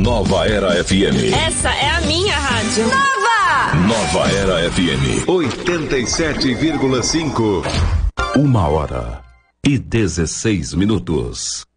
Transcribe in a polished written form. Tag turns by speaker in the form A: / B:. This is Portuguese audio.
A: Nova Era FM.
B: Essa é a minha rádio.
A: Nova Era FM 87,5. 1h16.